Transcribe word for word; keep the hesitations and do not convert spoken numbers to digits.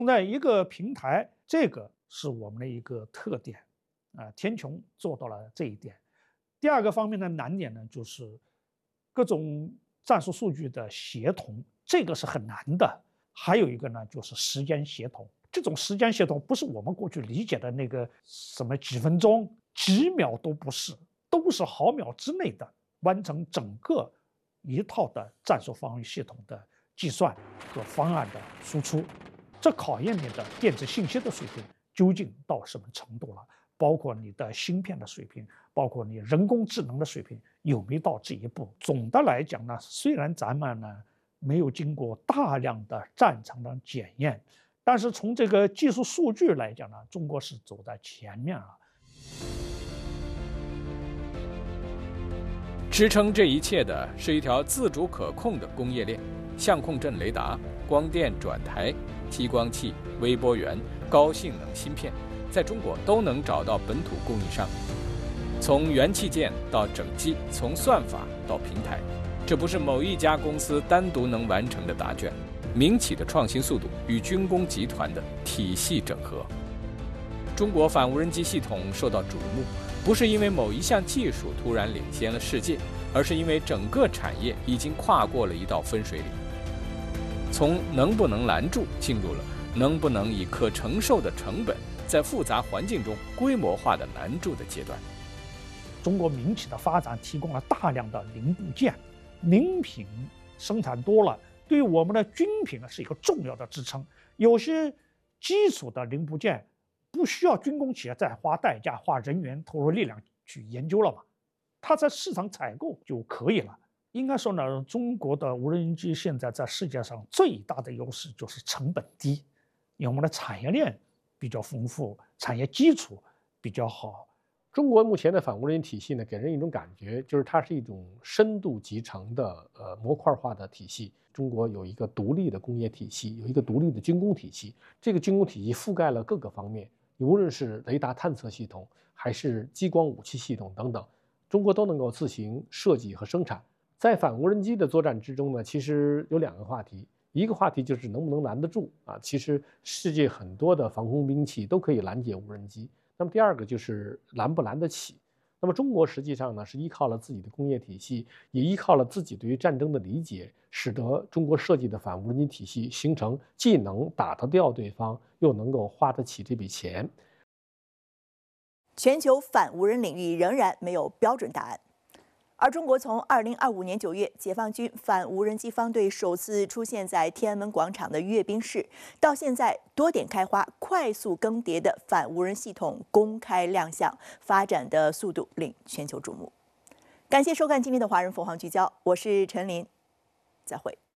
在一个平台，这个是我们的一个特点啊、呃。天穹做到了这一点。第二个方面的难点呢，就是各种战术数据的协同，这个是很难的。还有一个呢，就是时间协同。这种时间协同不是我们过去理解的那个什么几分钟、几秒都不是，都是毫秒之内的完成整个一套的战术防御系统的计算和方案的输出。这考验你的电子信息的水平究竟到什么程度了，包括你的芯片的水平，包括你人工智能的水平有没有到这一步。总的来讲呢，虽然咱们呢没有经过大量的战场的检验，但是从这个技术数据来讲呢，中国是走在前面啊。 支撑这一切的是一条自主可控的工业链，相控阵雷达、光电转台、激光器、微波源、高性能芯片，在中国都能找到本土供应商。从元器件到整机，从算法到平台，这不是某一家公司单独能完成的答卷。民企的创新速度与军工集团的体系整合。中国反无人机系统受到瞩目，不是因为某一项技术突然领先了世界，而是因为整个产业已经跨过了一道分水岭，从能不能拦住进入了能不能以可承受的成本在复杂环境中规模化的拦住的阶段。 中国民企的发展提供了大量的零部件，名品生产多了，对于我们的军品呢是一个重要的支撑。有些基础的零部件不需要军工企业再花代价、花人员、投入力量去研究了嘛，它在市场采购就可以了。应该说呢，中国的无人机现在在世界上最大的优势就是成本低，因为我们的产业链比较丰富，产业基础比较好。 中国目前的反无人机体系呢，给人一种感觉，就是它是一种深度集成的呃模块化的体系。中国有一个独立的工业体系，有一个独立的军工体系。这个军工体系覆盖了各个方面，无论是雷达探测系统，还是激光武器系统等等，中国都能够自行设计和生产。在反无人机的作战之中呢，其实有两个话题，一个话题就是能不能拦得住啊？其实世界很多的防空兵器都可以拦截无人机。那么第二个就是拦不拦得起。那么中国实际上呢是依靠了自己的工业体系，也依靠了自己对于战争的理解，使得中国设计的反无人机体系形成既能打得掉对方，又能够花得起这笔钱。 全球反无人领域仍然没有标准答案。而中国从二零二五年九月解放军反无人机方队首次出现在天安门广场的阅兵式，到现在多点开花、快速更迭的反无人系统公开亮相，发展的速度令全球瞩目。感谢收看今天的华人凤凰聚焦，我是陈琳，再会。